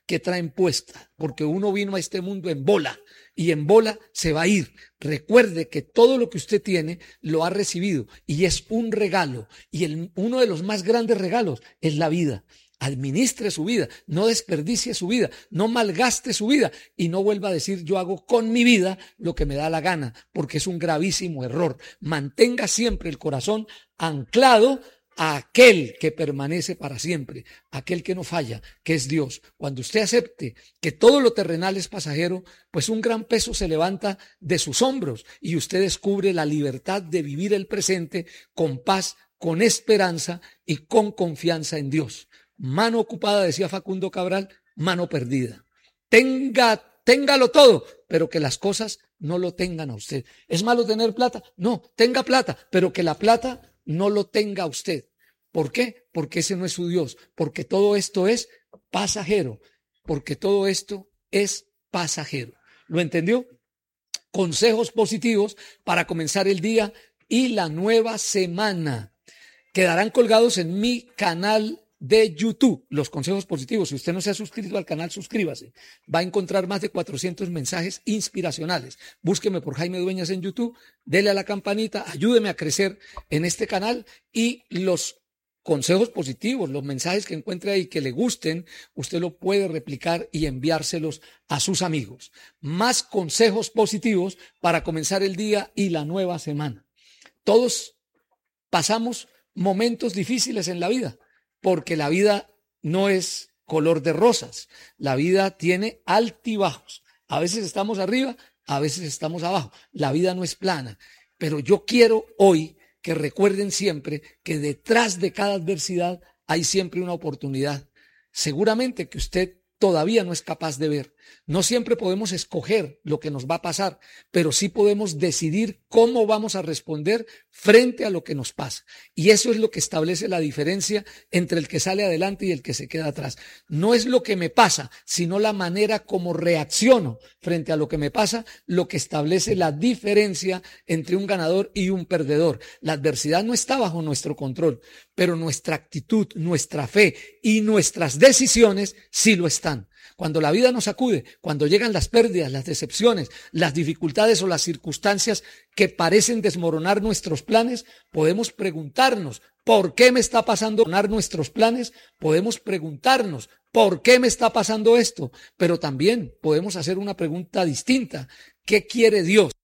que traen puesta, porque uno vino a este mundo en bola y en bola se va a ir. Recuerde que todo lo que usted tiene lo ha recibido y es un regalo, y uno de los más grandes regalos es la vida. Administre su vida, no desperdicie su vida, no malgaste su vida y no vuelva a decir yo hago con mi vida lo que me da la gana, porque es un gravísimo error. Mantenga siempre el corazón anclado a aquel que permanece para siempre, aquel que no falla, que es Dios. Cuando usted acepte que todo lo terrenal es pasajero, pues un gran peso se levanta de sus hombros y usted descubre la libertad de vivir el presente con paz, con esperanza y con confianza en Dios. Mano ocupada, decía Facundo Cabral, mano perdida. Téngalo todo, pero que las cosas no lo tengan a usted. ¿Es malo tener plata? No, tenga plata, pero que la plata no lo tenga usted. ¿Por qué? Porque ese no es su Dios, porque todo esto es pasajero, porque todo esto es pasajero. ¿Lo entendió? Consejos positivos para comenzar el día y la nueva semana. Quedarán colgados en mi canal de YouTube, los consejos positivos. Si usted no se ha suscrito al canal, suscríbase. Va a encontrar más de 400 mensajes inspiracionales. Búsqueme por Jaime Dueñas en YouTube, dele a la campanita, ayúdeme a crecer en este canal, y los consejos positivos, los mensajes que encuentre ahí que le gusten, usted lo puede replicar y enviárselos a sus amigos. Más consejos positivos para comenzar el día y la nueva semana. Todos pasamos momentos difíciles en la vida, porque la vida no es color de rosas. La vida tiene altibajos. A veces estamos arriba, a veces estamos abajo. La vida no es plana. Pero yo quiero hoy que recuerden siempre que detrás de cada adversidad hay siempre una oportunidad. Seguramente que usted todavía no es capaz de ver. No siempre podemos escoger lo que nos va a pasar, pero sí podemos decidir cómo vamos a responder frente a lo que nos pasa. Y eso es lo que establece la diferencia entre el que sale adelante y el que se queda atrás. No es lo que me pasa, sino la manera como reacciono frente a lo que me pasa, lo que establece la diferencia entre un ganador y un perdedor. La adversidad no está bajo nuestro control, pero nuestra actitud, nuestra fe y nuestras decisiones sí lo están. Cuando la vida nos sacude, cuando llegan las pérdidas, las decepciones, las dificultades o las circunstancias que parecen desmoronar nuestros planes, podemos preguntarnos, ¿por qué me está pasando nuestros planes? Podemos preguntarnos, ¿por qué me está pasando esto? Pero también podemos hacer una pregunta distinta. ¿Qué quiere Dios?